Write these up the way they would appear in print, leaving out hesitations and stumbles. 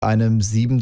einem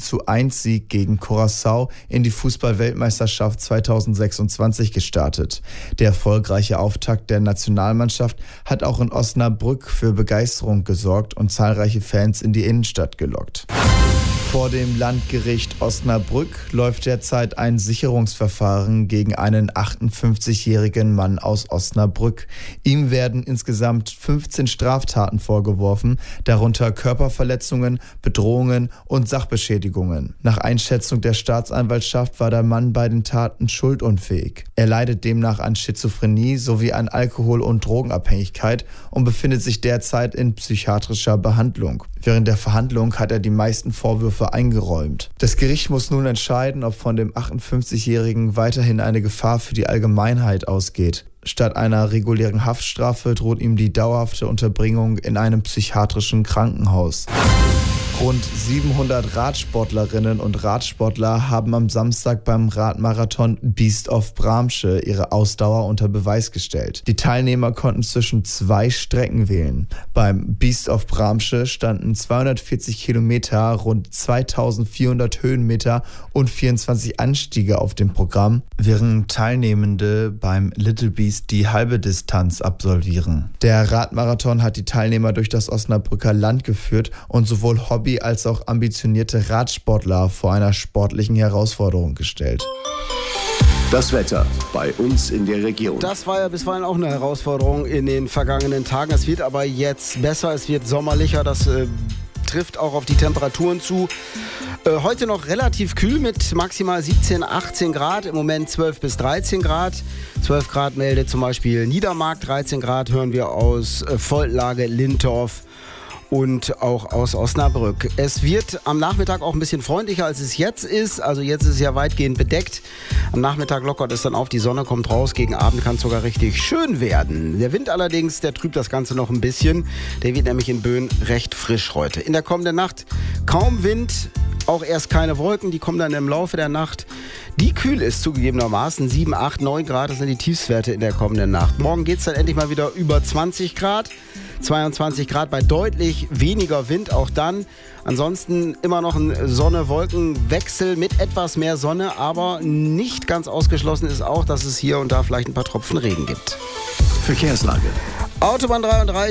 7:1 Sieg gegen Curaçao in die Fußball-Weltmeisterschaft 2026 gestartet. Der erfolgreiche Auftakt der Nationalmannschaft hat auch in Osnabrück für Begeisterung gesorgt und zahlreiche Fans in die Innenstadt gelockt. Vor dem Landgericht Osnabrück läuft derzeit ein Sicherungsverfahren gegen einen 58-jährigen Mann aus Osnabrück. Ihm werden insgesamt 15 Straftaten vorgeworfen, darunter Körperverletzungen, Bedrohungen und Sachbeschädigungen. Nach Einschätzung der Staatsanwaltschaft war der Mann bei den Taten schuldunfähig. Er leidet demnach an Schizophrenie sowie an Alkohol- und Drogenabhängigkeit und befindet sich derzeit in psychiatrischer Behandlung. Während der Verhandlung hat er die meisten Vorwürfe eingeräumt. Das Gericht muss nun entscheiden, ob von dem 58-Jährigen weiterhin eine Gefahr für die Allgemeinheit ausgeht. Statt einer regulären Haftstrafe droht ihm die dauerhafte Unterbringung in einem psychiatrischen Krankenhaus. Rund 700 Radsportlerinnen und Radsportler haben am Samstag beim Radmarathon Beast of Bramsche ihre Ausdauer unter Beweis gestellt. Die Teilnehmer konnten zwischen 2 Strecken wählen. Beim Beast of Bramsche standen 240 Kilometer, rund 2400 Höhenmeter und 24 Anstiege auf dem Programm, während Teilnehmende beim Little Beast die halbe Distanz absolvieren. Der Radmarathon hat die Teilnehmer durch das Osnabrücker Land geführt und sowohl Hobby- als auch ambitionierte Radsportler vor einer sportlichen Herausforderung gestellt. Das Wetter bei uns in der Region. Das war ja bisweilen auch eine Herausforderung in den vergangenen Tagen. Es wird aber jetzt besser, es wird sommerlicher, das trifft auch auf die Temperaturen zu. Heute noch relativ kühl mit maximal 17, 18 Grad, im Moment 12 bis 13 Grad. 12 Grad meldet zum Beispiel Niedermark, 13 Grad hören wir aus Voltlage, Lindorf und auch aus Osnabrück. Es wird am Nachmittag auch ein bisschen freundlicher, als es jetzt ist. Also jetzt ist es ja weitgehend bedeckt. Am Nachmittag lockert es dann auf, die Sonne kommt raus. Gegen Abend kann es sogar richtig schön werden. Der Wind allerdings, der trübt das Ganze noch ein bisschen. Der wird nämlich in Böen recht frisch heute. In der kommenden Nacht kaum Wind, auch erst keine Wolken. Die kommen dann im Laufe der Nacht. Die kühl ist zugegebenermaßen 7, 8, 9 Grad. Das sind die Tiefstwerte in der kommenden Nacht. Morgen geht es dann endlich mal wieder über 20 Grad. 22 Grad bei deutlich weniger Wind auch dann. Ansonsten immer noch ein Sonne-Wolken-Wechsel mit etwas mehr Sonne, aber nicht ganz ausgeschlossen ist auch, dass es hier und da vielleicht ein paar Tropfen Regen gibt. Verkehrslage. Autobahn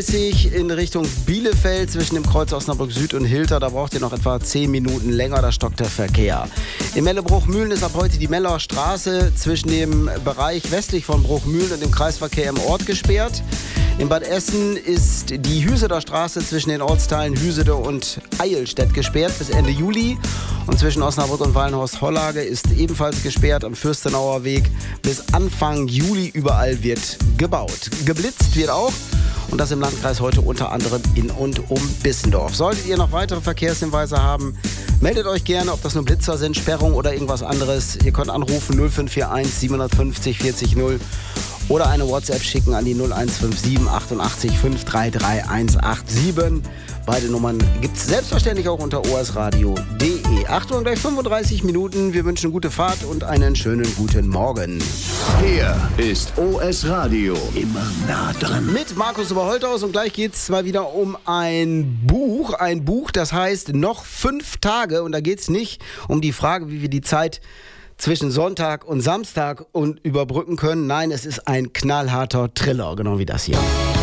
33 in Richtung Bielefeld zwischen dem Kreuz Osnabrück Süd und Hilter. Da braucht ihr noch etwa 10 Minuten länger, da stockt der Verkehr. In Mellebruchmühlen ist ab heute die Meller Straße zwischen dem Bereich westlich von Bruchmühlen und dem Kreisverkehr im Ort gesperrt. In Bad Essen ist die Hüseder Straße zwischen den Ortsteilen Hüsede und Eilstedt gesperrt bis Ende Juli. Und zwischen Osnabrück und Wallenhorst-Hollage ist ebenfalls gesperrt am Fürstenauer Weg. Bis Anfang Juli überall wird gebaut. Geblitzt wird auch. Und das im Landkreis heute unter anderem in und um Bissendorf. Solltet ihr noch weitere Verkehrshinweise haben, meldet euch gerne, ob das nur Blitzer sind, Sperrung oder irgendwas anderes. Ihr könnt anrufen 0541 750 40 0 oder eine WhatsApp schicken an die 0157 88 533 187. Beide Nummern gibt es selbstverständlich auch unter osradio.de. Achtung, gleich 35 Minuten. Wir wünschen gute Fahrt und einen schönen guten Morgen. Hier ist OS Radio. Immer nah dran. Mit Markus Oberholthaus und gleich geht es mal wieder um ein Buch. Ein Buch, das heißt Noch 5 Tage. Und da geht es nicht um die Frage, wie wir die Zeit zwischen Sonntag und Samstag überbrücken können. Nein, es ist ein knallharter Thriller, genau wie das hier.